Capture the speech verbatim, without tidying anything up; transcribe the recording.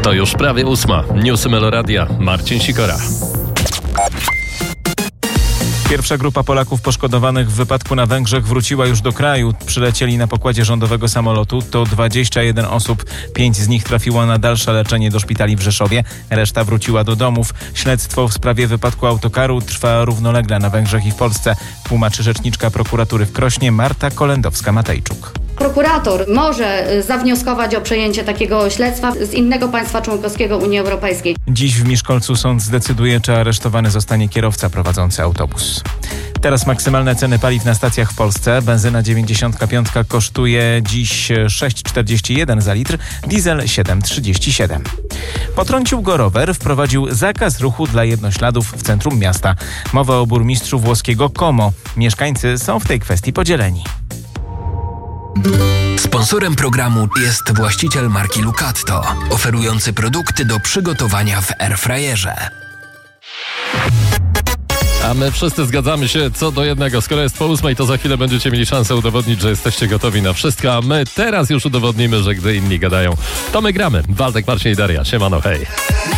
To już prawie ósma. Newsy Meloradia. Marcin Sikora. Pierwsza grupa Polaków poszkodowanych w wypadku na Węgrzech wróciła już do kraju. Przylecieli na pokładzie rządowego samolotu. To dwadzieścia jeden osób. Pięć z nich trafiło na dalsze leczenie do szpitali w Rzeszowie. Reszta wróciła do domów. Śledztwo w sprawie wypadku autokaru trwa równolegle na Węgrzech i w Polsce. Tłumaczy rzeczniczka prokuratury w Krośnie Marta Kolendowska-Matejczuk. Prokurator może zawnioskować o przejęcie takiego śledztwa z innego państwa członkowskiego Unii Europejskiej. Dziś w Miszkolcu sąd zdecyduje, czy aresztowany zostanie kierowca prowadzący autobus. Teraz maksymalne ceny paliw na stacjach w Polsce. Benzyna dziewięćdziesiąt pięć kosztuje dziś sześć czterdzieści jeden za litr, diesel siedem trzydzieści siedem. Potrącił go rower, wprowadził zakaz ruchu dla jednośladów w centrum miasta. Mowa o burmistrzu włoskiego Como. Mieszkańcy są w tej kwestii podzieleni. Sponsorem programu jest właściciel marki Lucatto, oferujący produkty do przygotowania w airfryerze. A my wszyscy zgadzamy się co do jednego. Skoro jest po ósmej, to za chwilę będziecie mieli szansę udowodnić, że jesteście gotowi na wszystko, a my teraz już udowodnimy, że gdy inni gadają, to my gramy. Waldek, Marcin i Daria. Siemano, hej.